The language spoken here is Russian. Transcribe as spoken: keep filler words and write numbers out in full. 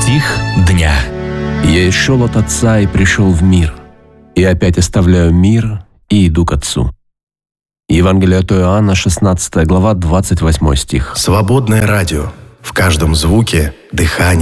Стих дня. «Я шел от Отца и пришел в мир, и опять оставляю мир и иду к Отцу». Евангелие от Иоанна, шестнадцатая глава, двадцать восьмой стих. Свободное радио. В каждом звуке дыхание.